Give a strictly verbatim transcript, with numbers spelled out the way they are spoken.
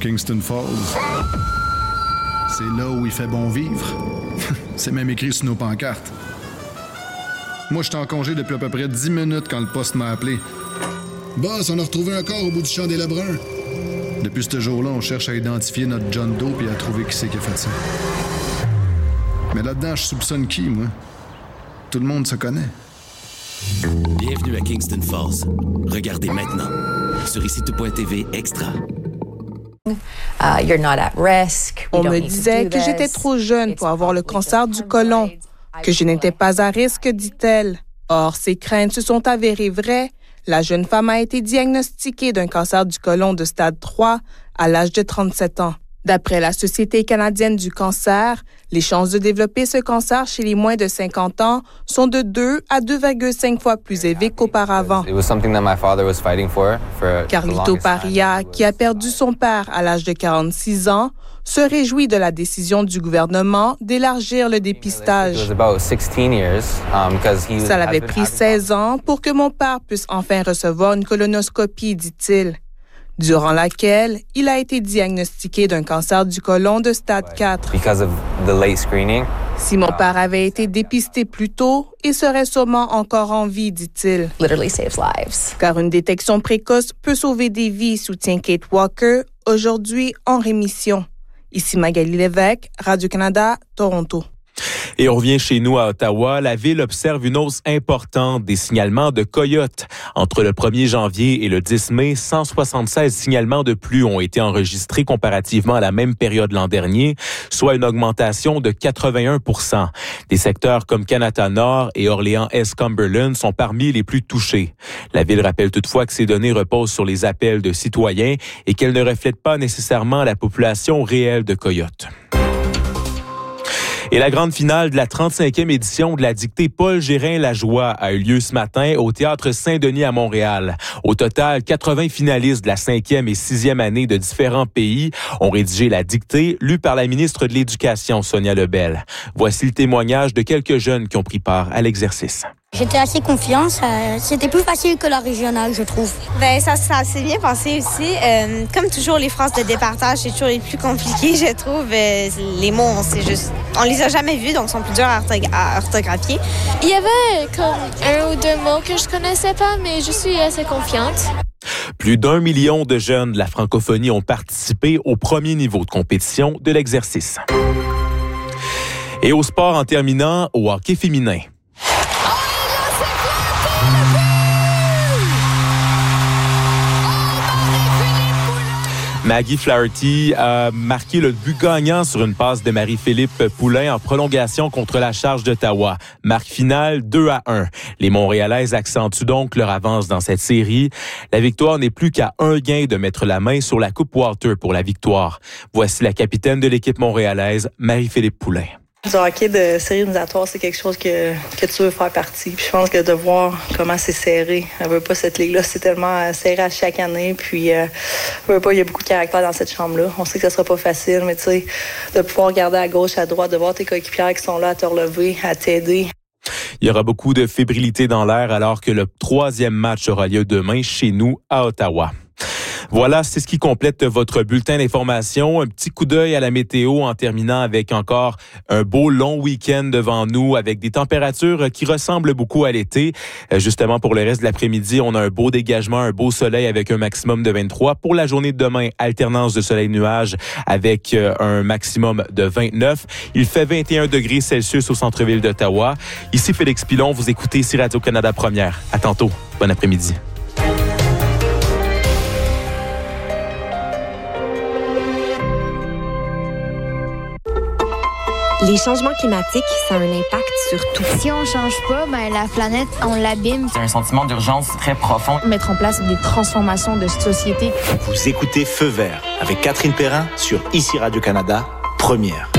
Kingston Falls. C'est là où il fait bon vivre. C'est même écrit sur nos pancartes. Moi, j'étais en congé depuis à peu près dix minutes quand le poste m'a appelé. Boss, on a retrouvé un corps au bout du champ des Lebrun. Depuis ce jour-là, on cherche à identifier notre John Doe et à trouver qui c'est qui a fait ça. Mais là-dedans, je soupçonne qui, moi? Tout le monde se connaît. Bienvenue à Kingston Falls. Regardez maintenant sur ici tout point t v Extra. Uh, you're not at risk. On me disait que j'étais trop jeune pour avoir le cancer du côlon, que je n'étais pas à risque, dit-elle. Or, ces craintes se sont avérées vraies. La jeune femme a été diagnostiquée d'un cancer du côlon de stade trois à l'âge de trente-sept ans. D'après la Société canadienne du cancer, les chances de développer ce cancer chez les moins de cinquante ans sont de deux à deux virgule cinq fois plus élevées qu'auparavant. Carlito Paria, qui a perdu son père à l'âge de quarante-six ans, se réjouit de la décision du gouvernement d'élargir le dépistage. Ça l'avait pris seize ans pour que mon père puisse enfin recevoir une colonoscopie, dit-il, durant laquelle il a été diagnostiqué d'un cancer du côlon de stade quatre. Si mon père avait été dépisté plus tôt, il serait sûrement encore en vie, dit-il. Literally saves lives. Car une détection précoce peut sauver des vies, soutient Kate Walker, aujourd'hui en rémission. Ici Magali Lévesque, Radio-Canada, Toronto. Et on revient chez nous à Ottawa. La ville observe une hausse importante des signalements de coyotes. Entre le premier janvier et le dix mai, cent soixante-seize signalements de plus ont été enregistrés comparativement à la même période l'an dernier, soit une augmentation de quatre-vingt-un pour cent. Des secteurs comme Kanata-Nord et Orléans-Est-Cumberland sont parmi les plus touchés. La ville rappelle toutefois que ces données reposent sur les appels de citoyens et qu'elles ne reflètent pas nécessairement la population réelle de coyotes. Et la grande finale de la trente-cinquième édition de la dictée Paul Gérin-Lajoie a eu lieu ce matin au Théâtre Saint-Denis à Montréal. Au total, quatre-vingts finalistes de la cinquième et sixième année de différents pays ont rédigé la dictée lue par la ministre de l'Éducation, Sonia Lebel. Voici le témoignage de quelques jeunes qui ont pris part à l'exercice. J'étais assez confiante. Ça, c'était plus facile que la régionale, je trouve. Ben ça, ça s'est bien passé aussi. Euh, comme toujours, les phrases de départage, c'est toujours les plus compliquées, je trouve. Euh, les mots, on sait juste, on les a jamais vus, donc ils sont plus durs à, orthogra- à orthographier. Il y avait comme un ou deux mots que je connaissais pas, mais je suis assez confiante. Plus d'un million de jeunes de la francophonie ont participé au premier niveau de compétition de l'exercice. Et au sport en terminant, au hockey féminin. Maggie Flaherty a marqué le but gagnant sur une passe de Marie-Philippe Poulin en prolongation contre la Charge d'Ottawa. Marque finale deux à un. Les Montréalaises accentuent donc leur avance dans cette série. La victoire n'est plus qu'à un gain de mettre la main sur la Coupe Walter pour la victoire. Voici la capitaine de l'équipe montréalaise, Marie-Philippe Poulin. Du hockey de série éliminatoire, c'est quelque chose que, que tu veux faire partie. Puis je pense que de voir comment c'est serré, elle veut pas cette ligue-là, c'est tellement serré à chaque année. Puis euh, veut pas, il y a beaucoup de caractère dans cette chambre-là. On sait que ça sera pas facile, mais tu sais, de pouvoir regarder à gauche, à droite, de voir tes coéquipières qui sont là à te relever, à t'aider. Il y aura beaucoup de fébrilité dans l'air alors que le troisième match aura lieu demain chez nous à Ottawa. Voilà, c'est ce qui complète votre bulletin d'information. Un petit coup d'œil à la météo en terminant avec encore un beau long week-end devant nous avec des températures qui ressemblent beaucoup à l'été. Justement, pour le reste de l'après-midi, on a un beau dégagement, un beau soleil avec un maximum de vingt-trois. Pour la journée de demain, alternance de soleil-nuage avec un maximum de vingt-neuf. Il fait vingt et un degrés Celsius au centre-ville d'Ottawa. Ici Félix Pilon, vous écoutez ici Radio-Canada Première. À tantôt. Bon après-midi. Les changements climatiques, ça a un impact sur tout. Si on change pas, ben la planète, on l'abîme. C'est un sentiment d'urgence très profond. Mettre en place des transformations de société. Vous écoutez Feu vert avec Catherine Perrin sur Ici Radio-Canada, Première.